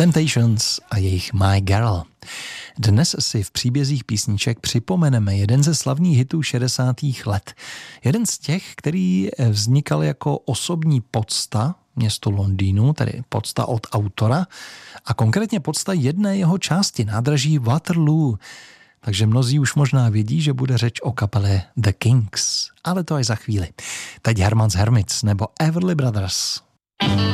Temptations a jejich My Girl. Dnes si v příbězích písniček připomeneme jeden ze slavných hitů 60. let. Jeden z těch, který vznikal jako osobní pocta městu Londýnu, tedy pocta od autora, a konkrétně pocta jedné jeho části, nádraží Waterloo. Takže mnozí už možná vědí, že bude řeč o kapele The Kinks, ale to až za chvíli. Teď Herman's Hermits nebo Everly Brothers.